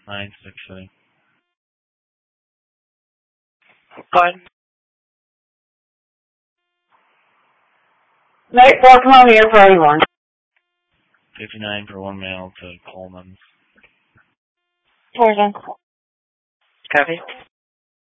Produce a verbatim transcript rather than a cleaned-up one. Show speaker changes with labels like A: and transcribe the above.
A: nine six City.
B: Fine. Right, welcome on here for everyone.
A: fifty-nine for one mail to Coleman.
B: Copy.